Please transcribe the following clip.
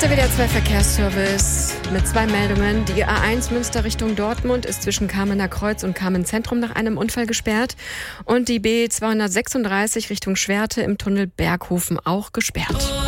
der WDR 2 Verkehrsservice mit 2 Meldungen. Die A1 Münster Richtung Dortmund ist zwischen Kamener Kreuz und Kamen Zentrum nach einem Unfall gesperrt. Und die B236 Richtung Schwerte im Tunnel Berghofen auch gesperrt.